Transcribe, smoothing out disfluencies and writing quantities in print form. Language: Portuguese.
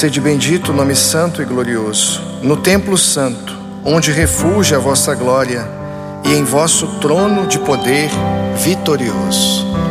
Sede bendito o nome santo e glorioso, no templo santo, onde refugia a vossa glória, e em vosso trono de poder vitorioso.